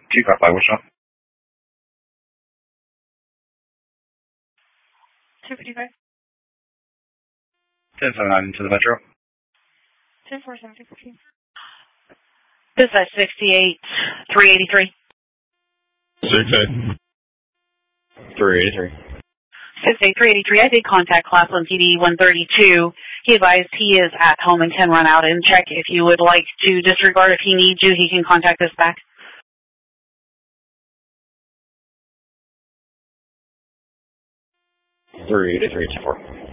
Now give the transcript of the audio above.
255, what's up? 255. 1079 into the Metro. 1047, 215. This is 68, 383. 68. 383. 68, 383. I did contact Claflin PD 132. He advised he is at home and can run out and check. If you would like to disregard if he needs you, he can contact us back. 383, 4.